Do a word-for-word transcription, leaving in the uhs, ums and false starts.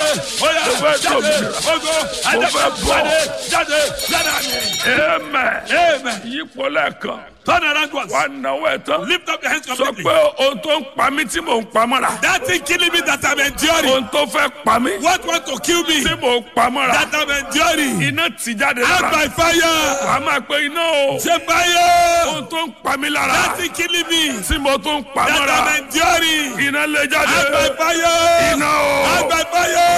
Oya, Mo fẹ́ jáde, dòmìnira. ogo, Mo fẹ́ bọ́. jáde, jáde, jáde. Amen. Amen. Yípo lẹ́ẹ̀kan. Turn around once. Wà á náwó ẹ̀ tán. Lift up your hands Sọ completely. pé ohun tó ń pa mí tí mò ń pa mọ́ra. That thing killing me that I'm enduring. Ohun tó fẹ́ pa mí What want to kill me tí mò ń pa mọ́ra. that I'm enduring. Iná ti jáde Out lára. by fire. Wà á máa pe iná o. Say fire. Ohun tó ń pa mí lára. That thing killing me Tí mo tó ń pa that mọ́ra. I'm enduring. Iná lè Out jáde. by fire. Iná o. Out by fire.